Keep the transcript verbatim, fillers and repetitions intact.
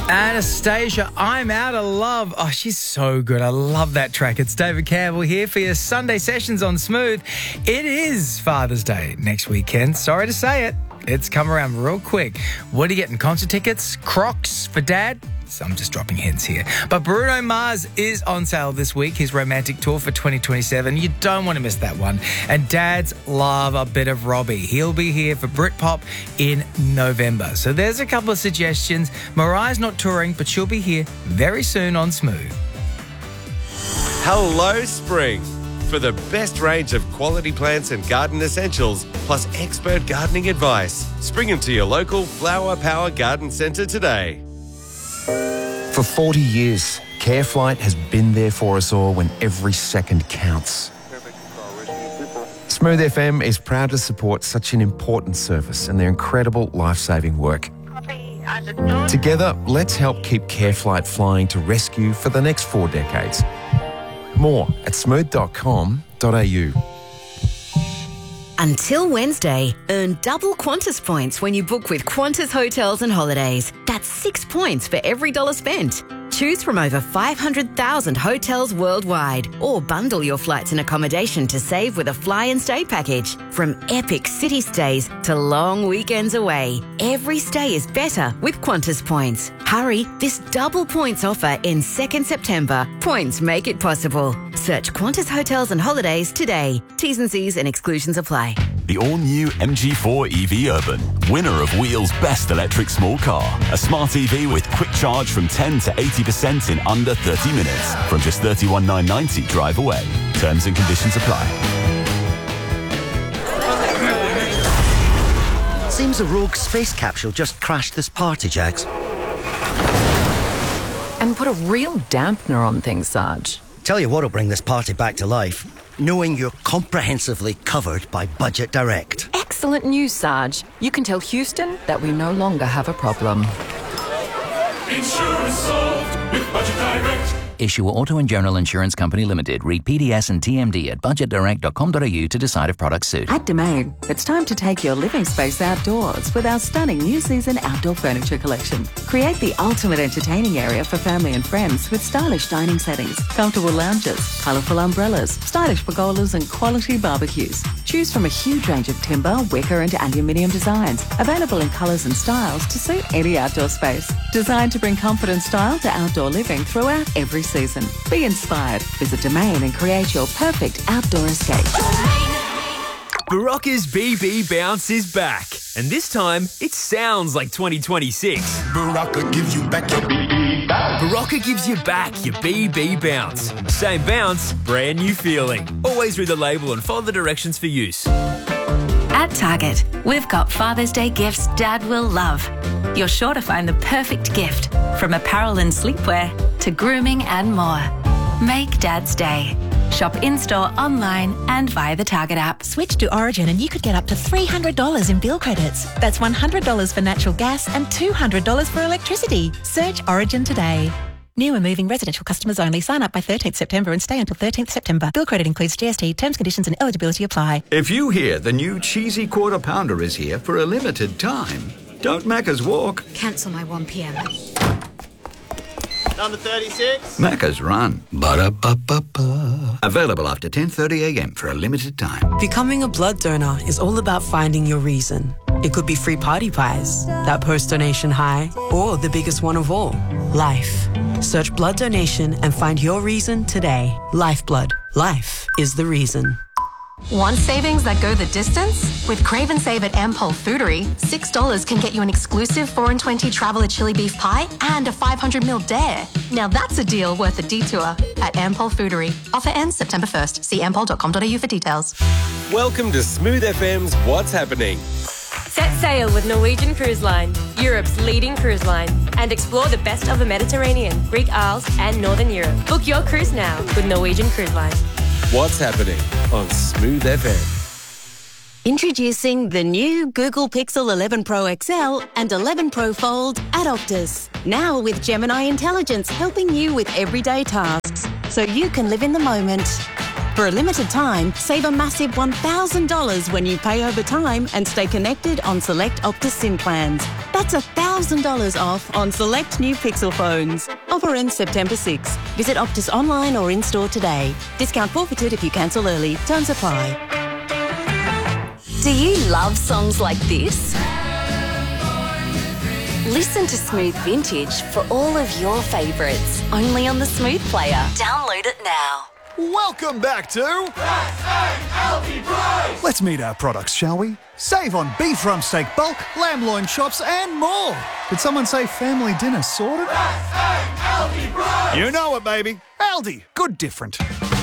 Anastasia, I'm Out of Love. Oh, she's so good. I love that track. It's David Campbell here for your Sunday sessions on Smooth. It is Father's Day next weekend. Sorry to say it. It's come around real quick. What are you getting? Concert tickets? Crocs for Dad? So I'm just dropping hints here. But Bruno Mars is on sale this week, his romantic tour for twenty twenty-seven. You don't want to miss that one. And dads love a bit of Robbie. He'll be here for Britpop in November. So there's a couple of suggestions. Mariah's not touring, but she'll be here very soon on Smooth. Hello, Spring. For the best range of quality plants and garden essentials, plus expert gardening advice, spring into your local Flower Power Garden Centre today. For forty years, CareFlight has been there for us all when every second counts. Smooth F M is proud to support such an important service and their incredible life-saving work. Together, let's help keep CareFlight flying to rescue for the next four decades. More at smooth dot com dot a u. Until Wednesday, earn double Qantas points when you book with Qantas Hotels and Holidays. That's six points for every dollar spent. Choose from over five hundred thousand hotels worldwide, or bundle your flights and accommodation to save with a fly and stay package. From epic city stays to long weekends away, every stay is better with Qantas points. Hurry, this double points offer ends second September. Points make it possible. Search Qantas Hotels and Holidays today. T's and C's and exclusions apply. The all-new M G four E V Urban, winner of Wheel's Best Electric Small Car. A smart E V with quick charge from ten to eighty percent in under thirty minutes. From just thirty-one thousand nine hundred ninety drive away. Terms and conditions apply. Seems a rogue space capsule just crashed this party, Jags. And put a real dampener on things, Sarge. Tell you what'll bring this party back to life. Knowing you're comprehensively covered by Budget Direct. Excellent news, Sarge. You can tell Houston that we no longer have a problem. Insurance solved with Budget Direct. Issue Auto and General Insurance Company Limited. Read P D S and T M D at budget direct dot com dot a u to decide if products suit. At Domain, it's time to take your living space outdoors with our stunning new season outdoor furniture collection. Create the ultimate entertaining area for family and friends with stylish dining settings, comfortable lounges, colourful umbrellas, stylish pergolas and quality barbecues. Choose from a huge range of timber, wicker and aluminium designs, available in colours and styles to suit any outdoor space. Designed to bring comfort and style to outdoor living throughout every season. Be inspired. Visit Domain and create your perfect outdoor escape. Barocca's B B Bounce is back. And this time, it sounds like twenty twenty-six. Barocca gives you back your B B bounce. Barocca gives you back your B B Bounce. Same bounce, brand new feeling. Always read the label and follow the directions for use. At Target, we've got Father's Day gifts Dad will love. You're sure to find the perfect gift, from apparel and sleepwear to grooming and more. Make Dad's day. Shop in-store, online and via the Target app. Switch to Origin and you could get up to three hundred dollars in bill credits. That's one hundred dollars for natural gas and two hundred dollars for electricity. Search Origin today. New and moving residential customers only. Sign up by thirteenth September and stay until thirteenth September. Bill credit includes G S T. Terms, conditions and eligibility apply. If you hear the new cheesy quarter pounder is here for a limited time, don't Macca's walk. Cancel my one p m. Number thirty-six. Macca's run. Ba-da-ba-ba-ba. Available after ten thirty a m for a limited time. Becoming a blood donor is all about finding your reason. It could be free party pies, that post-donation high, or the biggest one of all, life. Search blood donation and find your reason today. Lifeblood. Life is the reason. Want savings that go the distance? With Crave and Save at Ampol Foodery, six dollars can get you an exclusive four and twenty Traveller chili beef pie and a five hundred milliliter dare. Now that's a deal worth a detour at Ampol Foodery. Offer ends September first. See ampol dot com dot a u for details. Welcome to Smooth F M's What's Happening. Set sail with Norwegian Cruise Line, Europe's leading cruise line, and explore the best of the Mediterranean, Greek Isles and Northern Europe. Book your cruise now with Norwegian Cruise Line. What's Happening on Smooth F M. Introducing the new Google Pixel eleven Pro X L and eleven Pro Fold at Optus. Now with Gemini Intelligence helping you with everyday tasks, so you can live in the moment. For a limited time, save a massive one thousand dollars when you pay over time and stay connected on select Optus SIM plans. That's That's one thousand dollars off on select new Pixel phones. Offer ends September sixth. Visit Optus online or in-store today. Discount forfeited if you cancel early. Terms apply. Do you love songs like this? Listen to Smooth Vintage for all of your favourites. Only on the Smooth Player. Download it now. Welcome back to... Let's meet our products, shall we? Save on beef rump steak bulk, lamb loin chops and more. Did someone say family dinner sorted? You know it, baby. Aldi. Good different.